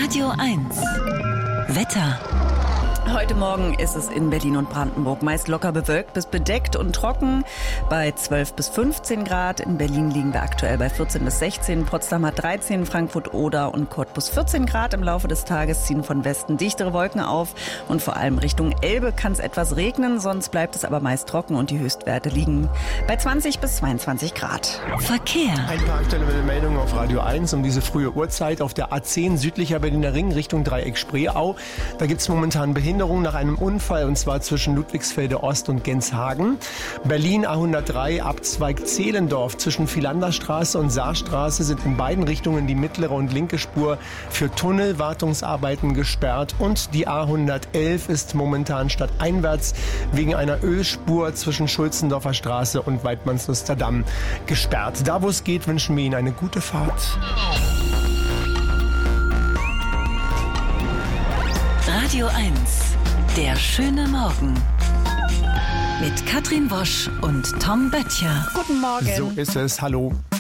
Radio 1. Wetter. Heute Morgen ist es in Berlin und Brandenburg meist locker bewölkt bis bedeckt und trocken bei 12 bis 15 Grad. In Berlin liegen wir aktuell bei 14 bis 16, Potsdam hat 13, Frankfurt, Oder und Cottbus 14 Grad. Im Laufe des Tages ziehen von Westen dichtere Wolken auf und vor allem Richtung Elbe kann es etwas regnen, sonst bleibt es aber meist trocken und die Höchstwerte liegen bei 20 bis 22 Grad. Verkehr. Ein paar aktuelle Meldungen auf Radio 1 um diese frühe Uhrzeit auf der A10 südlicher Berliner Ring Richtung Dreieck Spreeau. Da gibt es momentan Behinderung nach einem Unfall und zwar zwischen Ludwigsfelde Ost und Genshagen. Berlin A103 Abzweig Zehlendorf zwischen Philanderstraße und Saarstraße sind in beiden Richtungen die mittlere und linke Spur für Tunnelwartungsarbeiten gesperrt und die A111 ist momentan stadteinwärts wegen einer Ölspur zwischen Schulzendorfer Straße und Weidmannsluster Damm gesperrt. Da wo es geht, wünschen wir Ihnen eine gute Fahrt. Radio 1. Der schöne Morgen. Mit Katrin Wosch und Tom Böttcher. Guten Morgen. So ist es. Hallo.